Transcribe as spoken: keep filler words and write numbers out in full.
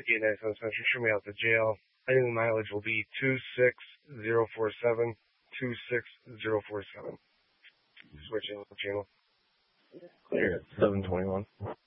eight nine seven Central. Show me out the jail. I think the mileage will be two six zero four seven. two six zero four seven. Switching the channel. Clear at seven twenty-one.